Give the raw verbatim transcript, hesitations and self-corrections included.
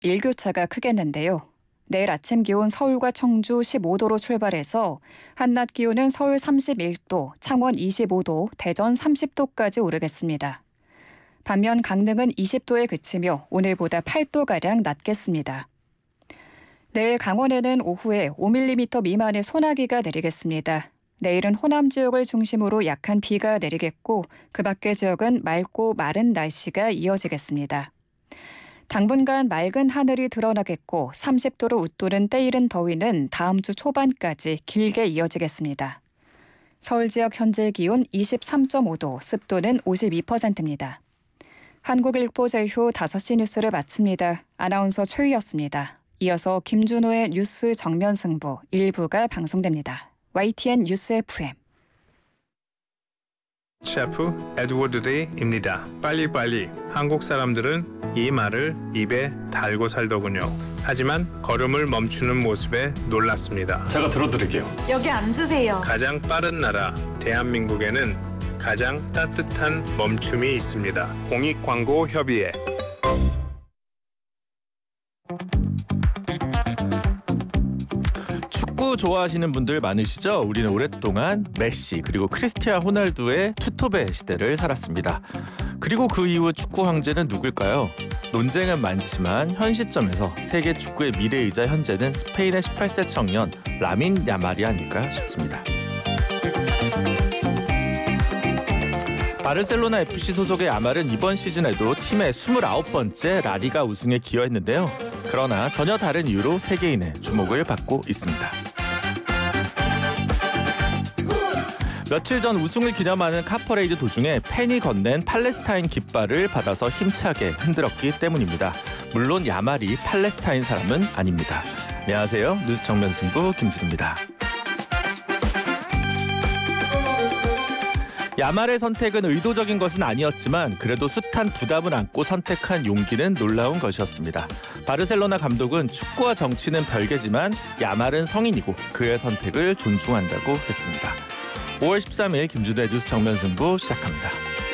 일교차가 크겠는데요. 내일 아침 기온 서울과 청주 십오 도로 출발해서 한낮 기온은 서울 삼십일 도, 창원 이십오 도, 대전 삼십 도까지 오르겠습니다. 반면 강릉은 이십 도에 그치며 오늘보다 팔 도가량 낮겠습니다. 내일 강원에는 오후에 오 밀리미터 미만의 소나기가 내리겠습니다. 내일은 호남 지역을 중심으로 약한 비가 내리겠고 그 밖의 지역은 맑고 마른 날씨가 이어지겠습니다. 당분간 맑은 하늘이 드러나겠고 삼십 도로 웃도는 때이른 더위는 다음 주 초반까지 길게 이어지겠습니다. 서울 지역 현재 기온 이십삼 점 오 도, 습도는 오십이 퍼센트입니다. 한국일보 제휴 다섯 시 뉴스를 마칩니다. 아나운서 최희였습니다. 이어서 김준호의 뉴스 정면 승부 일 부가 방송됩니다. 와이티엔 뉴스 에프엠. 셰프 에드워드 레이입니다. 빨리빨리. 한국 사람들은 이 말을 입에 달고 살더군요. 하지만 걸음을 멈추는 모습에 놀랐습니다. 제가 들어드릴게요. 여기 앉으세요. 가장 빠른 나라 대한민국에는 가장 따뜻한 멈춤이 있습니다. 공익광고협의회. 축구 좋아하시는 분들 많으시죠? 우리는 오랫동안 메시 그리고 크리스티아노 호날두의 투톱의 시대를 살았습니다. 그리고 그 이후 축구 황제는 누굴까요? 논쟁은 많지만 현 시점에서 세계 축구의 미래이자 현재는 스페인의 십팔 세 청년 라민 야말이 아닐까 싶습니다. 바르셀로나 에프씨 소속의 야말은 이번 시즌에도 팀의 스물아홉 번째 라리가 우승에 기여했는데요. 그러나 전혀 다른 이유로 세계인의 주목을 받고 있습니다. 며칠 전 우승을 기념하는 카퍼레이드 도중에 팬이 건넨 팔레스타인 깃발을 받아서 힘차게 흔들었기 때문입니다. 물론 야말이 팔레스타인 사람은 아닙니다. 안녕하세요. 뉴스 정면 승부 김준입니다. 야말의 선택은 의도적인 것은 아니었지만 그래도 숱한 부담을 안고 선택한 용기는 놀라운 것이었습니다. 바르셀로나 감독은 축구와 정치는 별개지만 야말은 성인이고 그의 선택을 존중한다고 했습니다. 오월 십삼일 김준호의 뉴스 정면 승부 시작합니다.